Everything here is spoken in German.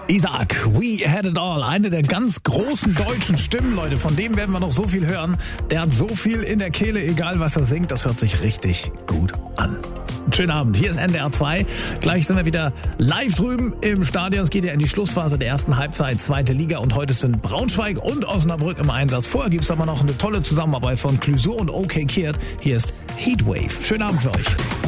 Isaac, We Had It All, eine der ganz großen deutschen Stimmen, Leute, von dem werden wir noch so viel hören. Der hat so viel in der Kehle, egal was er singt, das hört sich richtig gut an. Schönen Abend, hier ist NDR 2. Gleich sind wir wieder live drüben im Stadion. Es geht ja in die Schlussphase der ersten Halbzeit, zweite Liga, und heute sind Braunschweig und Osnabrück im Einsatz. Vorher gibt es aber noch eine tolle Zusammenarbeit von Clouseau und OK Kiert. Hier ist Heatwave. Schönen Abend für euch.